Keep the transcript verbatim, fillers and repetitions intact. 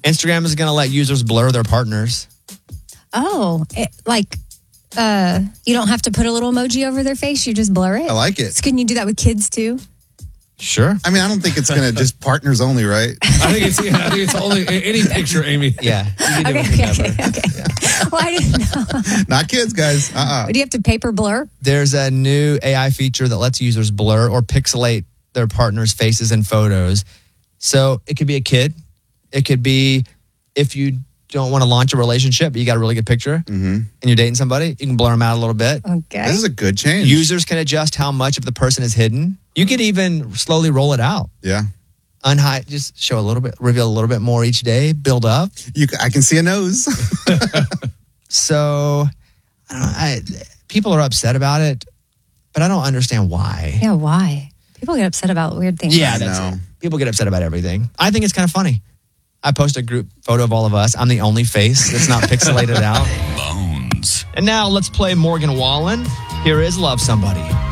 Instagram is going to let users blur their partners. Oh, it, like uh, you don't have to put a little emoji over their face. You just blur it. I like it. So can you do that with kids too? Sure. I mean, I don't think it's going to just partners only, right? I think it's, yeah, I think it's only any picture, Amy. Yeah. You can do Okay, it okay, whenever. okay. okay. Well, I didn't know. Not kids, guys. Uh-uh. Do you have to paper blur? There's a new A I feature that lets users blur or pixelate their partner's faces in photos. So it could be a kid. It could be if you don't want to launch a relationship, but you got a really good picture Mm-hmm. and you're dating somebody, you can blur them out a little bit. Okay. This is a good change. Users can adjust how much of the person is hidden. You could even slowly roll it out. Yeah. Unhide, just show a little bit, reveal a little bit more each day, build up. You, c- I can see a nose. So I don't know, I, people are upset about it, but I don't understand why. Yeah, why? People get upset about weird things. Yeah, I that's know. it. People get upset about everything. I think it's kind of funny. I post a group photo of all of us. I'm the only face that's not pixelated out. Bones. And now let's play Morgan Wallen. Here is Love Somebody.